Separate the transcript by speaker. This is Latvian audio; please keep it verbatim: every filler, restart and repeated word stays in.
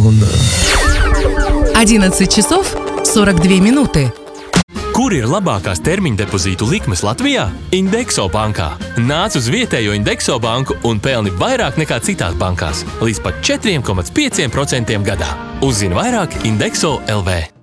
Speaker 1: un...
Speaker 2: одиннадцать часов сорок две минуты.
Speaker 3: Kur ir labākās termiņa depozītu likmes Latvijā? Indexo bankā. Nāc uz vietējo Indexo banku un pelni vairāk nekā citās bankās. Līdz pat četri komats pieci procenti gadā. Uzzini vairāk Indexo L V.